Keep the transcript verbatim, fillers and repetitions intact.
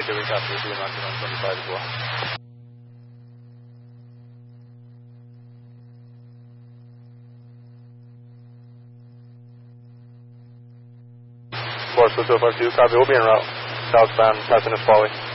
Okay, we copy. We'll be in Mountain one twenty-five as well. Force two oh five two, copy. We'll be en route. Southbound, passing Nisqually.